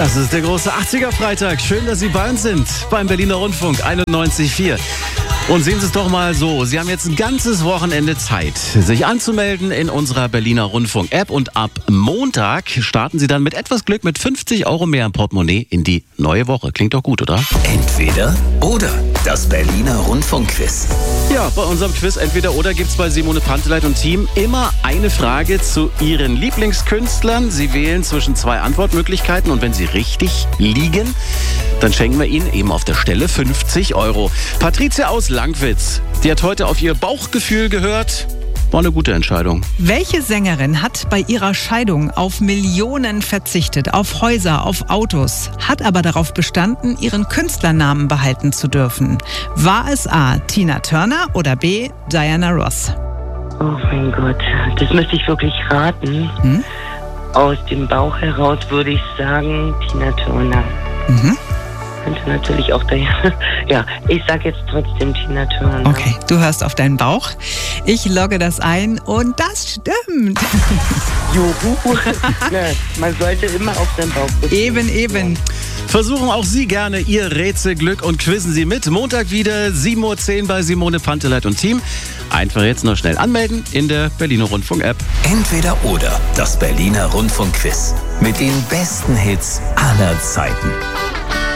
Das ist der große 80er-Freitag. Schön, dass Sie bei uns sind beim Berliner Rundfunk 91,4. Und sehen Sie es doch mal so, Sie haben jetzt ein ganzes Wochenende Zeit, sich anzumelden in unserer Berliner Rundfunk-App. Und ab Montag starten Sie dann mit etwas Glück mit 50 € mehr im Portemonnaie in die neue Woche. Klingt doch gut, oder? Entweder oder. Das Berliner Rundfunk-Quiz. Ja, bei unserem Quiz Entweder oder gibt es bei Simone Panteleit und Team immer eine Frage zu Ihren Lieblingskünstlern. Sie wählen zwischen 2 Antwortmöglichkeiten und wenn Sie richtig liegen, dann schenken wir Ihnen eben auf der Stelle 50 €. Patricia aus Langwitz, die hat heute auf ihr Bauchgefühl gehört. War eine gute Entscheidung. Welche Sängerin hat bei ihrer Scheidung auf Millionen verzichtet, auf Häuser, auf Autos, hat aber darauf bestanden, ihren Künstlernamen behalten zu dürfen? War es A. Tina Turner oder B. Diana Ross? Oh mein Gott, das müsste ich wirklich raten. Aus dem Bauch heraus würde ich sagen Tina Turner. Könnte natürlich auch Diana. Ja, ich sag jetzt trotzdem Tina Turner. Okay, du hörst auf deinen Bauch. Ich logge das ein und das stimmt. Juhu. Man sollte immer auf seinen Bauch gucken. Eben. Versuchen auch Sie gerne Ihr Rätselglück und quizzen Sie mit. Montag wieder 7:10 Uhr bei Simone Panteleit und Team. Einfach jetzt noch schnell anmelden in der Berliner Rundfunk-App. Entweder oder. Das Berliner Rundfunk-Quiz. Mit den besten Hits aller Zeiten.